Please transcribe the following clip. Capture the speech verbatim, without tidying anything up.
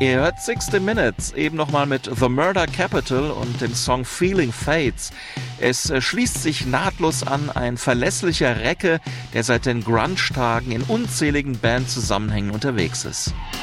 Ihr hört sixty Minutes, eben nochmal mit The Murder Capital und dem Song Feeling Fates. Es äh, schließt sich nahtlos an, ein verlässlicher Recke, der seit den Grunge-Tagen in unzähligen Bandzusammenhängen unterwegs ist.